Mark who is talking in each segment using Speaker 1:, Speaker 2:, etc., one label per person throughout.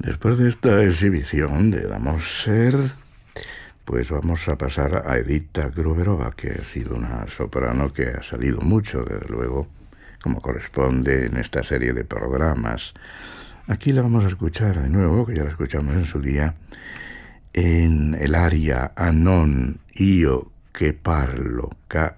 Speaker 1: Después de esta exhibición de Damoser, pues vamos a pasar a Edita Gruberova, que ha sido una soprano que ha salido mucho, desde luego, como corresponde en esta serie de programas. Aquí la vamos a escuchar de nuevo, que ya la escuchamos en su día, en el aria A non io che parlo,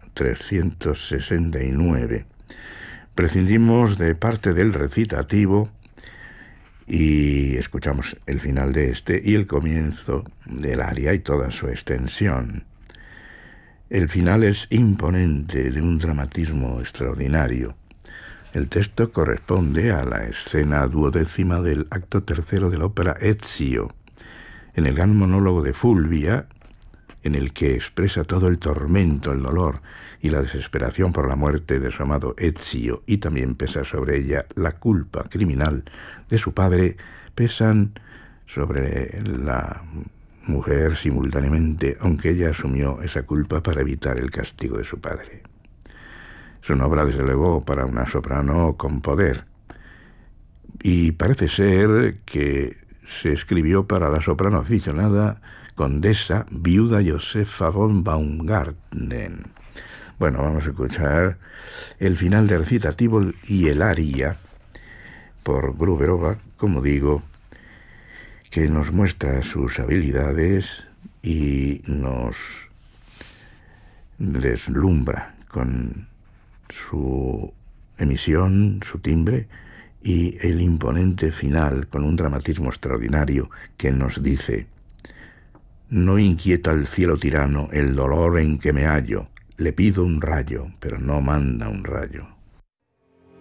Speaker 1: K369. Prescindimos de parte del recitativo y escuchamos el final de este y el comienzo del aria y toda su extensión. El final es imponente, de un dramatismo extraordinario. El texto corresponde a la escena duodécima del acto tercero de la ópera Ezio, en el gran monólogo de Fulvia, en el que expresa todo el tormento, el dolor y la desesperación por la muerte de su amado Ezio, y también pesa sobre ella la culpa criminal de su padre, pesan sobre la mujer simultáneamente, aunque ella asumió esa culpa para evitar el castigo de su padre. Es una obra, desde luego, para una soprano con poder, y parece ser que se escribió para la soprano aficionada condesa viuda Josefa von Baumgarten. Bueno, vamos a escuchar el final del recitativo y el aria por Gruberova, como digo, que nos muestra sus habilidades y nos deslumbra con su emisión, su timbre y el imponente final con un dramatismo extraordinario que nos dice: no inquieta el cielo tirano el dolor en que me hallo, le pido un rayo, pero no manda un rayo.